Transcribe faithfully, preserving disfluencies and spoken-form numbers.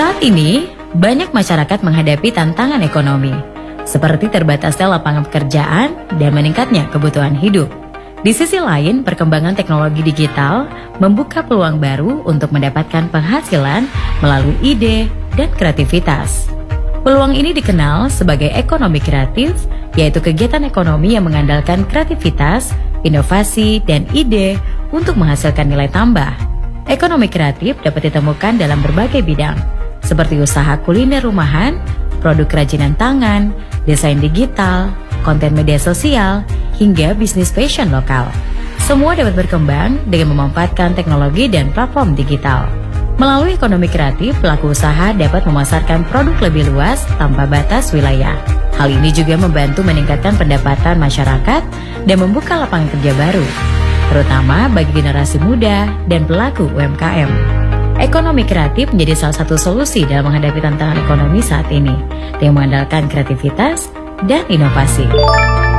Saat ini, banyak masyarakat menghadapi tantangan ekonomi, seperti terbatasnya lapangan pekerjaan dan meningkatnya kebutuhan hidup. Di sisi lain, perkembangan teknologi digital membuka peluang baru untuk mendapatkan penghasilan melalui ide dan kreativitas. Peluang ini dikenal sebagai ekonomi kreatif, yaitu kegiatan ekonomi yang mengandalkan kreativitas, inovasi, dan ide untuk menghasilkan nilai tambah. Ekonomi kreatif dapat ditemukan dalam berbagai bidang, seperti usaha kuliner rumahan, produk kerajinan tangan, desain digital, konten media sosial, hingga bisnis fashion lokal. Semua dapat berkembang dengan memanfaatkan teknologi dan platform digital. Melalui ekonomi kreatif, pelaku usaha dapat memasarkan produk lebih luas tanpa batas wilayah. Hal ini juga membantu meningkatkan pendapatan masyarakat dan membuka lapangan kerja baru, terutama bagi generasi muda dan pelaku U M K M. Ekonomi kreatif menjadi salah satu solusi dalam menghadapi tantangan ekonomi saat ini, yang mengandalkan kreativitas dan inovasi.